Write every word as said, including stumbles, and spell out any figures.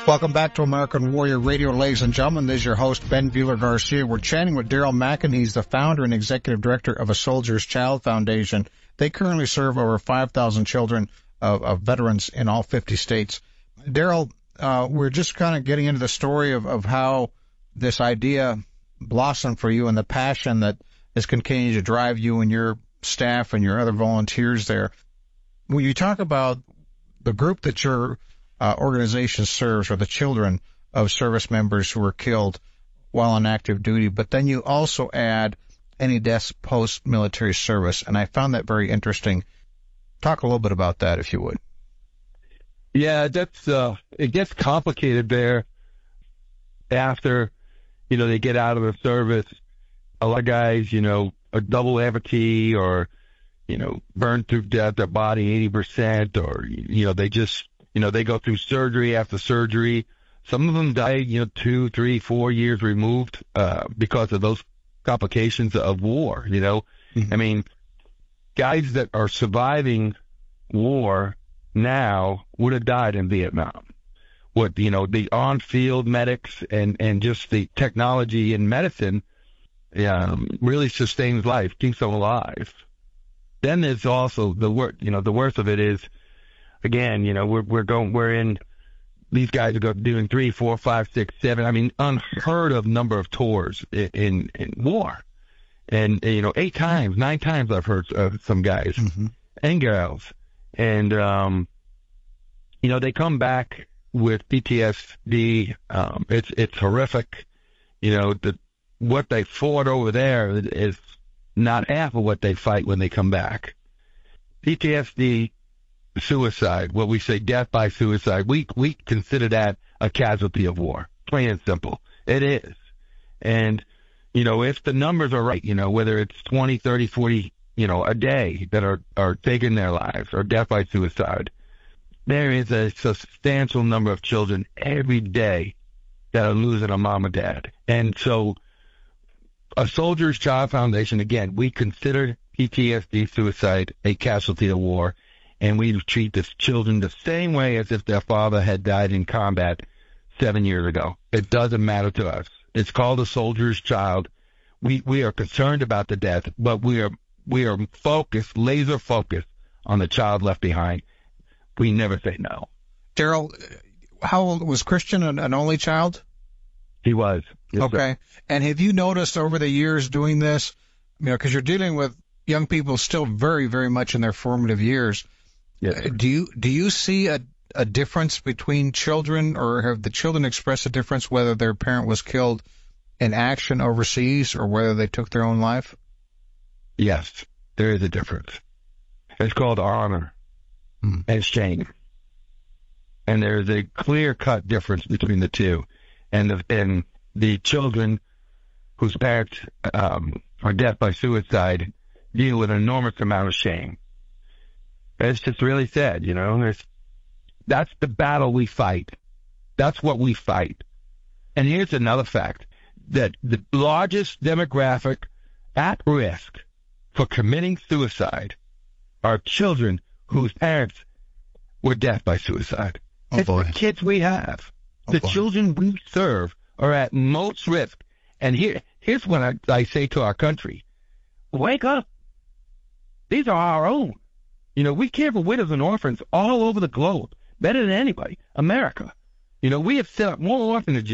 Welcome back to American Warrior Radio, ladies and gentlemen. This is your host, Ben Bueller Garcia. We're chatting with Daryl Mackin. He's the founder and executive director of A Soldier's Child Foundation. They currently serve over five thousand children of, of veterans in all fifty states. Daryl, uh, we're just kind of getting into the story of, of how this idea blossomed for you and the passion that has continued to drive you and your staff and your other volunteers there. When you talk about the group that your uh, organization serves are the children of service members who were killed while on active duty, but then you also add any deaths post-military service, and I found that very interesting. Talk a little bit about that, if you would. Yeah, that's uh, it gets complicated there after, you know, they get out of the service. A lot of guys, you know, a double amputee or, you know, burned to death, their body eighty percent, or, you know, they just, you know, they go through surgery after surgery. Some of them die, you know, two, three, four years removed uh, because of those complications of war, you know. Mm-hmm. I mean, guys that are surviving war now would have died in Vietnam. What, you know, the on-field medics and, and just the technology in medicine um, really sustains life, keeps them alive. Then there's also the worst, you know, the worst of it is, again, you know, we're, we're going, we're in, these guys are go, doing three, four, five, six, seven, I mean, unheard of number of tours in, in, in war. And, you know, eight times, nine times I've heard of some guys mm-hmm. and girls. And, um, you know, they come back with P T S D. Um, it's, it's horrific. You know, the, what they fought over there is not half of what they fight when they come back. P T S D, suicide, what we say death by suicide, we, we consider that a casualty of war. Plain and simple. It is. And, you know, if the numbers are right, you know, whether it's twenty, thirty, forty, you know, a day that are, are taking their lives or death by suicide, there is a substantial number of children every day that are losing a mom or dad. And so A Soldier's Child Foundation, again, we consider P T S D suicide a casualty of war, and we treat the children the same way as if their father had died in combat seven years ago. It doesn't matter to us. It's called A Soldier's Child. We we are concerned about the death, but we are we are focused, laser focused on the child left behind. We never say no. Daryl, how old was Christian? An, an only child? He was. Yes, okay. Sir. And have you noticed over the years doing this, you know, because you're dealing with young people still very, very much in their formative years. Yes, sir. Do you do you see a a difference between children, or have the children expressed a difference whether their parent was killed in action overseas or whether they took their own life? Yes, there is a difference. It's called honor hmm. and shame. And there's a clear-cut difference between the two. And the, and the children whose parents um, are death by suicide deal with an enormous amount of shame. It's just really sad, you know. It's, that's the battle we fight. That's what we fight. And here's another fact, that the largest demographic at risk for committing suicide are children whose parents were death by suicide. Oh, it's boy. the kids we have. Oh, the boy. children we serve are at most risk. And here, here's what I, I say to our country. Wake up. These are our own. You know, we care for widows and orphans all over the globe, better than anybody. America. You know, we have set up more orphanages